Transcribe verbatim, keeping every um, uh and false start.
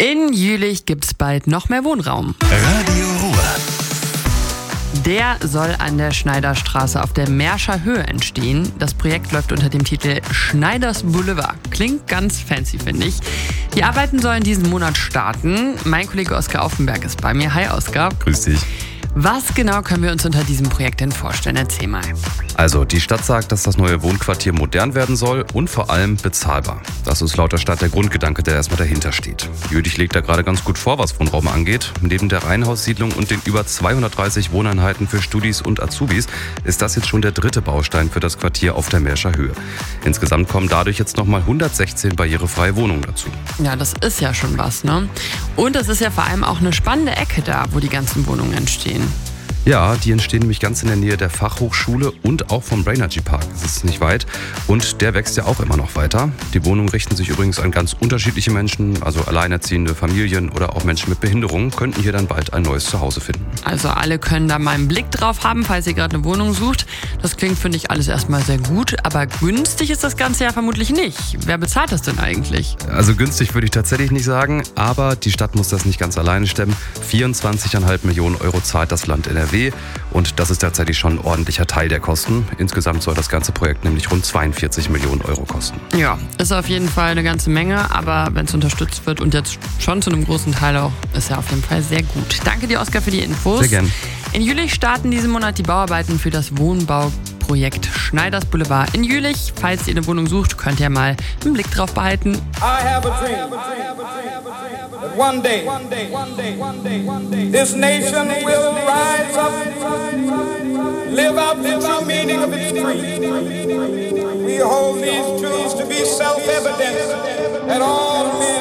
In Jülich gibt's bald noch mehr Wohnraum. Radio Ruhr. Der soll an der Schneiderstraße auf der Mährscher Höhe entstehen. Das Projekt läuft unter dem Titel Schneiders Boulevard. Klingt ganz fancy, finde ich. Die Arbeiten sollen diesen Monat starten. Mein Kollege Oskar Aufenberg ist bei mir. Hi Oskar. Grüß dich. Was genau können wir uns unter diesem Projekt denn vorstellen? Erzähl mal. Also, die Stadt sagt, dass das neue Wohnquartier modern werden soll und vor allem bezahlbar. Das ist laut der Stadt der Grundgedanke, der erstmal dahinter steht. Jülich legt da gerade ganz gut vor, was Wohnraum angeht. Neben der Reihenhaussiedlung und den über zweihundertdreißig Wohneinheiten für Studis und Azubis ist das jetzt schon der dritte Baustein für das Quartier auf der Mährscher Höhe. Insgesamt kommen dadurch jetzt nochmal hundertsechzehn barrierefreie Wohnungen dazu. Ja, das ist ja schon was, ne? Und es ist ja vor allem auch eine spannende Ecke da, wo die ganzen Wohnungen entstehen. Ja, die entstehen nämlich ganz in der Nähe der Fachhochschule und auch vom Brainergy Park. Das ist nicht weit und der wächst ja auch immer noch weiter. Die Wohnungen richten sich übrigens an ganz unterschiedliche Menschen, also alleinerziehende Familien oder auch Menschen mit Behinderungen könnten hier dann bald ein neues Zuhause finden. Also alle können da mal einen Blick drauf haben, falls ihr gerade eine Wohnung sucht. Das klingt, finde ich, alles erstmal sehr gut, aber günstig ist das Ganze ja vermutlich nicht. Wer bezahlt das denn eigentlich? Also günstig würde ich tatsächlich nicht sagen, aber die Stadt muss das nicht ganz alleine stemmen. vierundzwanzig Komma fünf Millionen Euro zahlt das Land N R W. Und das ist tatsächlich schon ein ordentlicher Teil der Kosten. Insgesamt soll das ganze Projekt nämlich rund zweiundvierzig Millionen Euro kosten. Ja, ist auf jeden Fall eine ganze Menge, aber wenn es unterstützt wird und jetzt schon zu einem großen Teil auch, ist ja auf jeden Fall sehr gut. Danke dir, Oskar, für die Infos. Sehr gern. In Jülich starten diesen Monat die Bauarbeiten für das Wohnbauprojekt Schneiders Boulevard in Jülich. Falls ihr eine Wohnung sucht, könnt ihr mal einen Blick drauf behalten. I have a dream that one day, one day, one day, one day, one day, this nation will rise up, live out the true meaning of its creed. We hold these truths to be self-evident that all men